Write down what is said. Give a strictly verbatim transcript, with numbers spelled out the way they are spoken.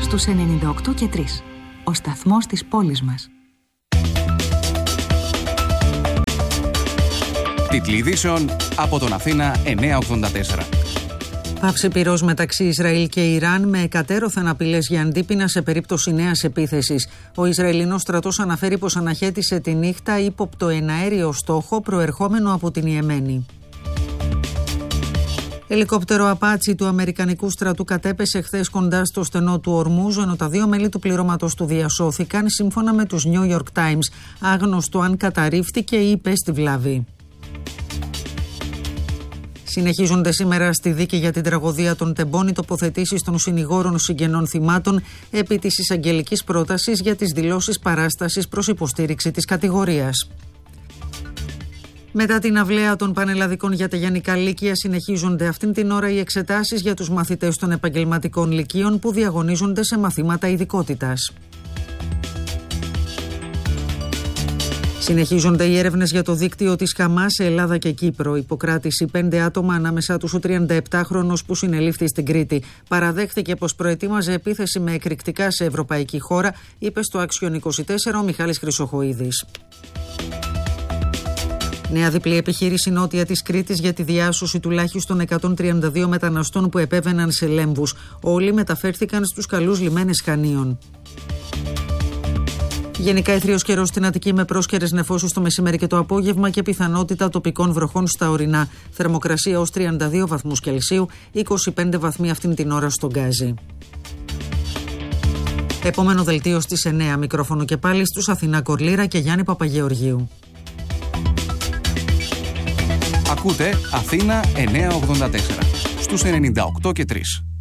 στους ενενήντα οκτώ και τρία. Ο σταθμός της πόλης μας. Τίτλοι ειδήσεων από τον Αθήνα εννιακόσια ογδόντα τέσσερα. Πάυση πυρός μεταξύ Ισραήλ και Ιράν με εκατέρωθεν απειλές για αντίπεινα σε περίπτωση νέας επίθεσης. Ο Ισραηλινός στρατός αναφέρει πως αναχέτησε τη νύχτα ύποπτο εναέριο στόχο προερχόμενο από την Ιεμένη. Ελικόπτερο Απάτσι του Αμερικανικού στρατού κατέπεσε χθες κοντά στο στενό του Ορμούζ, ενώ τα δύο μέλη του πληρώματος του διασώθηκαν, σύμφωνα με τους New York Times. Άγνωστο αν καταρρίφθηκε ή υπέστη βλάβη. Συνεχίζονται σήμερα στη δίκη για την τραγωδία των Τεμπών οι τοποθετήσεις των συνηγόρων συγγενών θυμάτων επί της εισαγγελικής πρότασης για τις δηλώσεις παράστασης προς υποστήριξη της κατηγορίας. Μετά την αυλαία των πανελλαδικών για τα Γιαννικά Λύκεια, συνεχίζονται αυτήν την ώρα οι εξετάσεις για τους μαθητές των επαγγελματικών λυκείων που διαγωνίζονται σε μαθήματα ειδικότητας. Συνεχίζονται οι έρευνες για το δίκτυο της Χαμάς σε Ελλάδα και Κύπρο. Υποκράτηση πέντε άτομα, ανάμεσά τους ο τριανταεπτάχρονος που συνελήφθη στην Κρήτη. Παραδέχθηκε πως προετοίμαζε επίθεση με εκρηκτικά σε ευρωπαϊκή χώρα, είπε στο Άξιον είκοσι τέσσερα ο Μιχάλης Χρυσοχοΐδης. Νέα διπλή επιχείρηση νότια της Κρήτης για τη διάσωση τουλάχιστον εκατόν τριάντα δύο μεταναστών που επέβαιναν σε Λέμβους. Όλοι μεταφέρθηκαν στους καλούς λιμένες Χανίων. Γενικά αιθρίος καιρός στην Αττική με πρόσκαιρες νεφώσεις το μεσημέρι και το απόγευμα και πιθανότητα τοπικών βροχών στα ορεινά. Θερμοκρασία ως τριάντα δύο βαθμούς Κελσίου, είκοσι πέντε βαθμοί αυτήν την ώρα στον Γκάζι. Επόμενο δελτίο στις εννέα. Μικρόφωνο και πάλι στους Αθηνά Κορλήρα και Γιάννη Παπαγεωργίου. Ακούτε Αθήνα εννιακόσια ογδόντα τέσσερα στους ενενήντα οκτώ και τρία.